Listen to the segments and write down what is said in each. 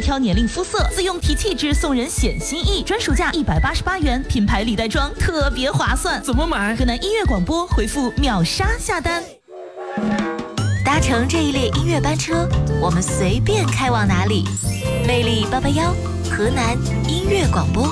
挑年龄肤色，自用提气质送人显心意，专属价188元，品牌礼袋装特别划算。 怎么买？ 河南音乐广播回复秒杀下单。 搭乘这一列音乐班车，我们随便开往哪里。魅力881，河南音乐广播。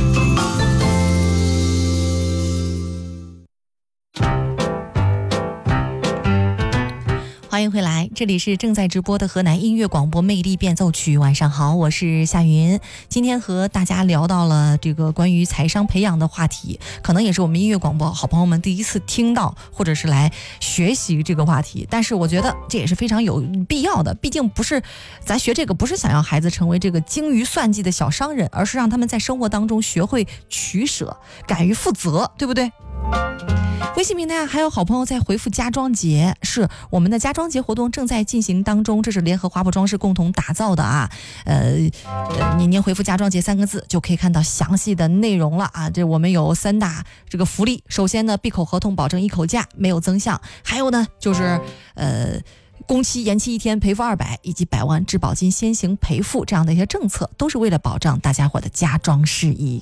欢迎回来，这里是正在直播的河南音乐广播魅力变奏曲。晚上好，我是夏云。今天和大家聊到了这个关于财商培养的话题，可能也是我们音乐广播好朋友们第一次听到或者是来学习这个话题，但是我觉得这也是非常有必要的。毕竟不是咱学这个不是想要孩子成为这个精于算计的小商人，而是让他们在生活当中学会取舍，敢于负责，对不对？微信平台还有好朋友在回复家装节，是我们的家装节活动正在进行当中，这是联合华普装饰共同打造的啊。您回复家装节3个字就可以看到详细的内容了啊。这我们有3大这个福利，首先呢，闭口合同保证1口价，没有增项，还有呢就是工期延期1天赔付200，以及100万质保金先行赔付这样的一些政策，都是为了保障大家伙的家装事宜。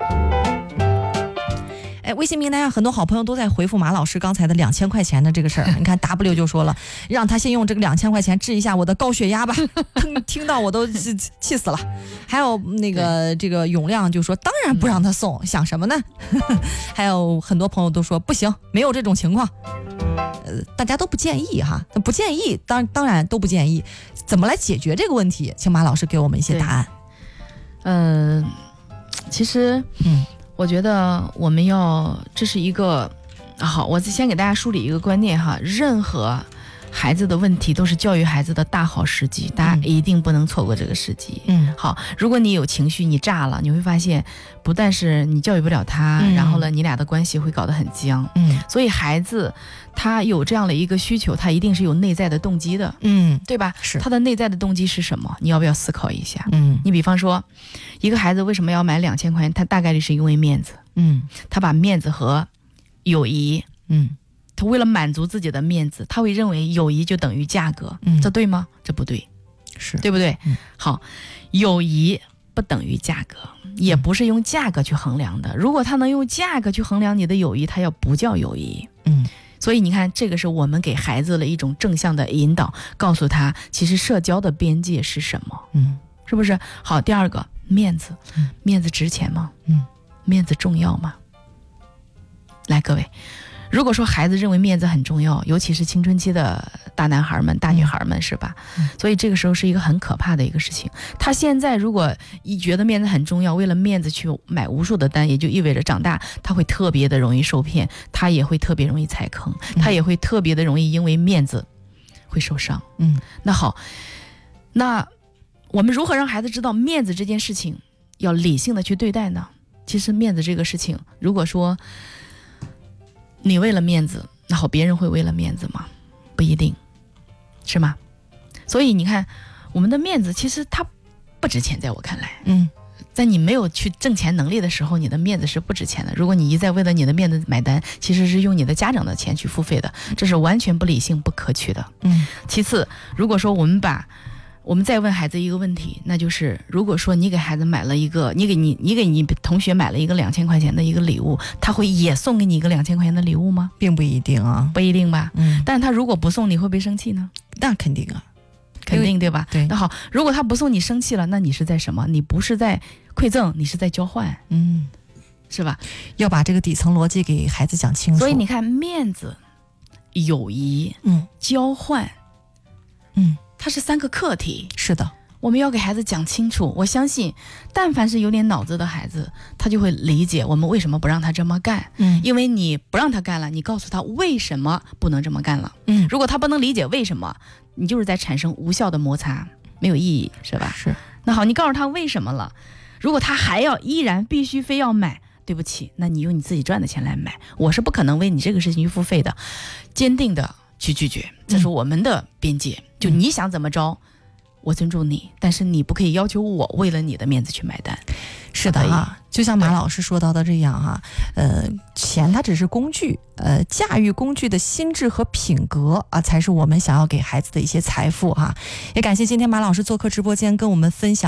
微信平台上很多好朋友都在回复马老师刚才的2000块钱的这个事儿。你看 W 就说了，让他先用这个2000块钱治一下我的高血压吧，听到我都气死了。还有那个这个永亮就说，当然不让他送，想什么呢？还有很多朋友都说不行，没有这种情况。大家都不建议哈，不建议，当然都不建议。怎么来解决这个问题？请马老师给我们一些答案。 其实我觉得我们这是一个好，我先给大家梳理一个观念哈，任何孩子的问题都是教育孩子的大好时机，大家一定不能错过这个时机。好，如果你有情绪，你炸了，你会发现不但是你教育不了他，然后呢，你俩的关系会搞得很僵。所以孩子他有这样的一个需求，他一定是有内在的动机的。对吧？是他的内在的动机是什么？你要不要思考一下？你比方说，一个孩子为什么要买2000块钱？他大概率是因为面子。他把面子和友谊，他为了满足自己的面子，他会认为友谊就等于价格。这对吗？这不对，是对不对？好，友谊不等于价格，也不是用价格去衡量的。如果他能用价格去衡量你的友谊，他要不叫友谊。所以你看，这个是我们给孩子的一种正向的引导，告诉他其实社交的边界是什么。是不是？好，第二个，面子，面子值钱吗？面子重要吗？来，各位，如果说孩子认为面子很重要，尤其是青春期的大男孩们、大女孩们，是吧？所以这个时候是一个很可怕的一个事情。他现在如果一觉得面子很重要，为了面子去买无数的单，也就意味着长大他会特别的容易受骗，他也会特别容易踩坑，他也会特别的容易因为面子会受伤。那好，那我们如何让孩子知道面子这件事情要理性的去对待呢？其实面子这个事情，如果说你为了面子，那好，别人会为了面子吗？不一定，是吗？所以你看，我们的面子其实它不值钱，在我看来，在你没有去挣钱能力的时候，你的面子是不值钱的。如果你一再为了你的面子买单，其实是用你的家长的钱去付费的，这是完全不理性、不可取的。其次，如果说我们再问孩子一个问题，那就是如果说你给孩子买了一个，你给你同学买了一个2000块钱的一个礼物，他会也送给你一个2000块钱的礼物吗？ 并不一定啊， 不一定吧。但他如果不送，你会不会生气呢？ 那肯定啊， 肯定，对吧？ 对。 那好，如果他不送，你生气了，那你是在什么？你不是在馈赠，你是在交换。是吧？ 要把这个底层逻辑给孩子讲清楚。 所以你看，面子、友谊、交换，它是3个课题。 是的， 我们要给孩子讲清楚。我相信，但凡是有点脑子的孩子，他就会理解我们为什么不让他这么干。因为你不让他干了，你告诉他为什么不能这么干了。如果他不能理解为什么，你就是在产生无效的摩擦，没有意义，是吧？是。那好，你告诉他为什么了，如果他还要依然必须非要买，对不起，那你用你自己赚的钱来买，我是不可能为你这个事情去付费的。坚定的去拒绝，这是我们的边界。就你想怎么着，我尊重你，但是你不可以要求我为了你的面子去买单。 是的啊，就像马老师说到的这样哈，钱它只是工具，驾驭工具的心智和品格啊，才是我们想要给孩子的一些财富哈。也感谢今天马老师做客直播间跟我们分享。